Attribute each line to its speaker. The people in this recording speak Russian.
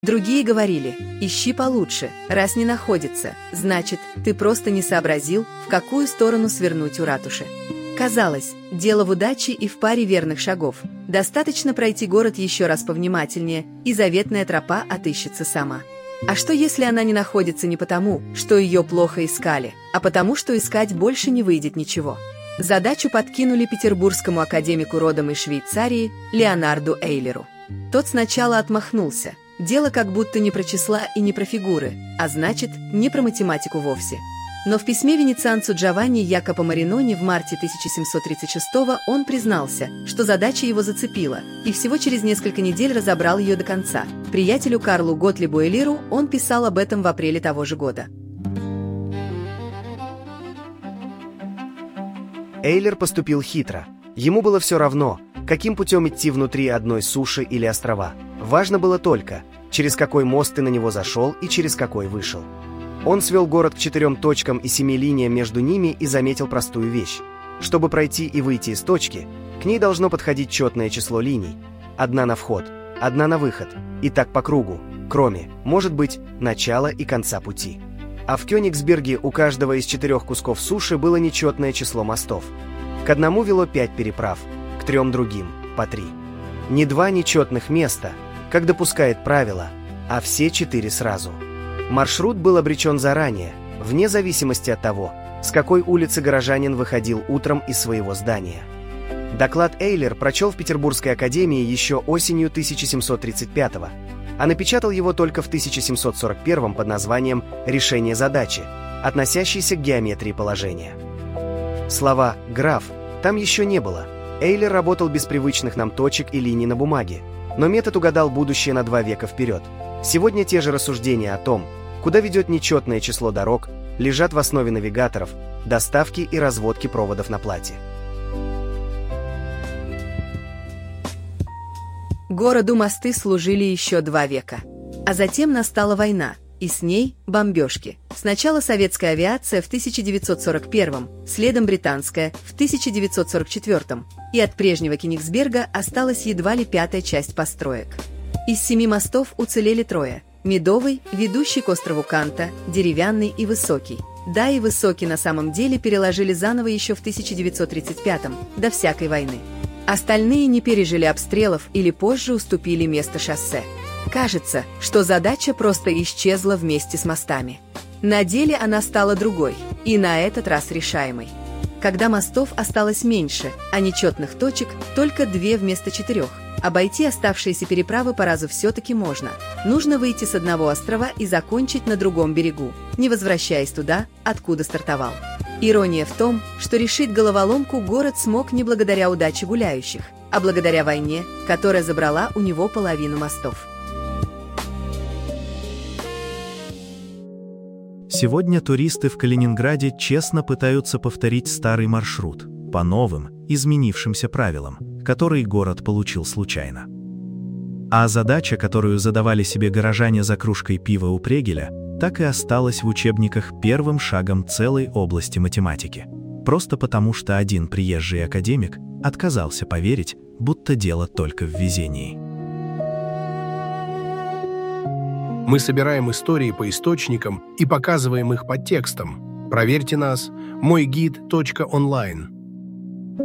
Speaker 1: Другие говорили: ищи получше, раз не находится, значит, ты просто не сообразил, в какую сторону свернуть у ратуши. Казалось, дело в удаче и в паре верных шагов. Достаточно пройти город еще раз повнимательнее, и заветная тропа отыщется сама. А что если она не находится не потому, что ее плохо искали, а потому что искать больше не выйдет ничего? Задачу подкинули петербургскому академику родом из Швейцарии Леонарду Эйлеру. Тот сначала отмахнулся. Дело как будто не про числа и не про фигуры, а значит, не про математику вовсе. Но в письме венецианцу Джованни Якопо Маринони в марте 1736-го он признался, что задача его зацепила, и всего через несколько недель разобрал ее до конца. Приятелю Карлу Готлибу Эйлеру он писал об этом в апреле того же года.
Speaker 2: Эйлер поступил хитро. Ему было все равно, каким путем идти внутри одной суши или острова. Важно было только, через какой мост ты на него зашел и через какой вышел. Он свел город к 4 точкам и 7 линиям между ними и заметил простую вещь. Чтобы пройти и выйти из точки, к ней должно подходить четное число линий. Одна на вход, одна на выход, и так по кругу, кроме, может быть, начала и конца пути. А в Кёнигсберге у каждого из 4 кусков суши было нечетное число мостов. К одному вело 5 переправ, к 3 другим – по 3. Не 2 нечетных места, как допускает правило, а все 4 сразу. Маршрут был обречен заранее, вне зависимости от того, с какой улицы горожанин выходил утром из своего здания. Доклад Эйлер прочел в Петербургской академии еще осенью 1735-го, а напечатал его только в 1741 под названием «Решение задачи», относящейся к геометрии положения. Слова «граф» там еще не было. Эйлер работал без привычных нам точек и линий на бумаге, но метод угадал будущее на 2 века вперед. Сегодня те же рассуждения о том, куда ведет нечетное число дорог, лежат в основе навигаторов, доставки и разводки проводов на плате.
Speaker 1: Городу мосты служили еще 2 века. А затем настала война, и с ней бомбежки. Сначала советская авиация в 1941-м, следом британская в 1944-м, и от прежнего Кёнигсберга осталась едва ли 5-я часть построек. Из 7 мостов уцелели 3. Медовый, ведущий к острову Канта, деревянный и высокий. Да, и высокий на самом деле переложили заново еще в 1935-м, до всякой войны. Остальные не пережили обстрелов или позже уступили место шоссе. Кажется, что задача просто исчезла вместе с мостами. На деле она стала другой, и на этот раз решаемой. Когда мостов осталось меньше, а нечетных точек только 2 вместо 4, обойти оставшиеся переправы по разу все-таки можно. Нужно выйти с одного острова и закончить на другом берегу, не возвращаясь туда, откуда стартовал. Ирония в том, что решить головоломку город смог не благодаря удаче гуляющих, а благодаря войне, которая забрала у него половину мостов.
Speaker 3: Сегодня туристы в Калининграде честно пытаются повторить старый маршрут по новым, изменившимся правилам, которые город получил случайно. А задача, которую задавали себе горожане за кружкой пива у Прегеля, так и осталась в учебниках первым шагом целой области математики. Просто потому, что один приезжий академик отказался поверить, будто дело только в везении.
Speaker 4: Мы собираем истории по источникам и показываем их под текстом. Проверьте нас. Мойгид.онлайн.